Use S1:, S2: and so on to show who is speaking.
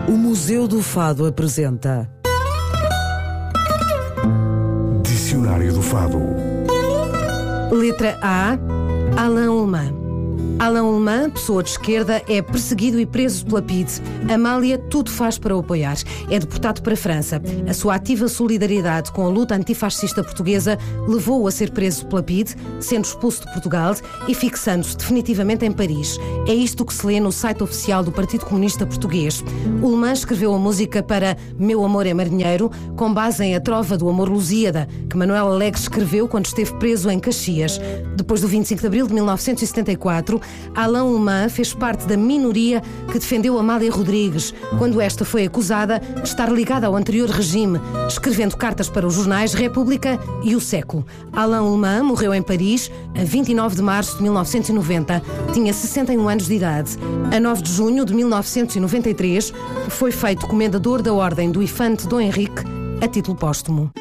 S1: O Museu do Fado apresenta
S2: Dicionário do Fado.
S3: Letra A. Alain Ullmann. Alain Ullmann, pessoa de esquerda, é perseguido e preso pela PIDE. Amália tudo faz para o apoiar. É deportado para a França. A sua ativa solidariedade com a luta antifascista portuguesa levou-o a ser preso pela PIDE, sendo expulso de Portugal e fixando-se definitivamente em Paris. É isto que se lê no site oficial do Partido Comunista Português. Ullmann escreveu a música para Meu Amor é Marinheiro, com base em A Trova do Amor Lusíada, que Manuel Alegre escreveu quando esteve preso em Caxias. Depois do 25 de abril de 1974, Alain Ullmann fez parte da minoria que defendeu Amália Rodrigues, quando esta foi acusada de estar ligada ao anterior regime, escrevendo cartas para os jornais República e O Século. Alain Ullmann morreu em Paris a 29 de março de 1990. Tinha 61 anos de idade. A 9 de junho de 1993, foi feito comendador da Ordem do Infante Dom Henrique, a título póstumo.